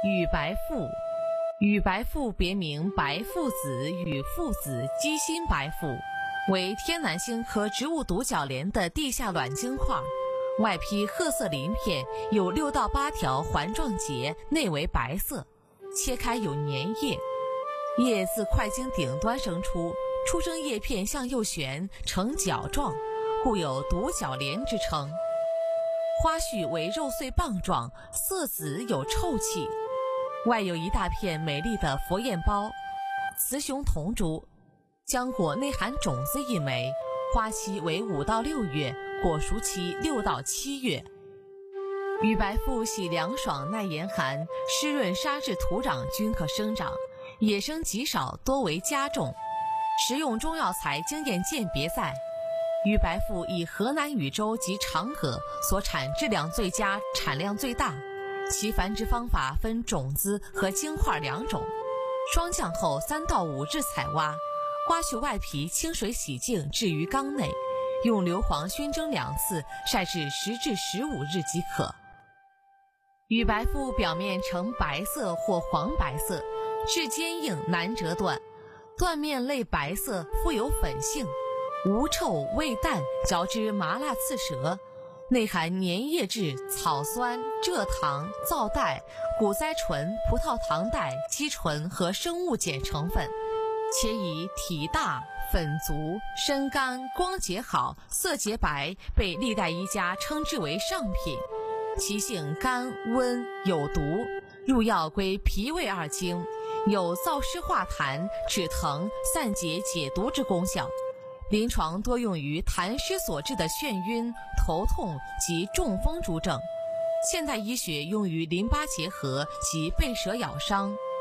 羽白附，羽白附别名白附子、羽附子、鸡心白附，为天南星科植物独角莲的地下卵晶块，外披褐色鳞片，有6到8条环状节，内为白色，切开有粘液，叶自块茎顶端生出，出生叶片向右旋，呈角状，故有独角莲之称。花序为肉穗棒状，色紫有臭气，外有一大片美丽的佛焰苞，雌雄同株，浆果内含种子1枚，花期为5到6月，果熟期6到7月。羽白附喜凉爽耐严寒，湿润沙质土壤均可生长，野生极少，多为家种。食用中药材经验鉴别在，羽白附以河南禹州及长葛所产质量最佳，产量最大。其繁殖方法分种子和茎块2种，霜降后3到5日采挖，刮去外皮，清水洗净，置于缸内，用硫磺熏蒸2次，晒至10至15日即可。羽白附表面呈白色或黄白色，质坚硬，难折断，断面类白色，富有粉性，无臭味淡，嚼之麻辣刺舌，内含粘液质、草酸、蔗糖、皂带、谷甾醇、葡萄糖带、肌醇和生物碱成分，且以体大、粉足、身干、光洁好、色洁白，被历代医家称之为上品。其性甘温有毒，入药归脾胃2经，有燥湿化痰、止疼、散结解毒之功效。临床多用于痰湿所致的眩晕、头痛及中风诸症，现代医学用于淋巴结核及被蛇咬伤。